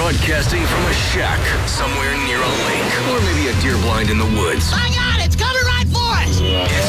Broadcasting from a shack somewhere near a lake. Or maybe a deer blind in the woods. Hang on, it's coming right for us! It's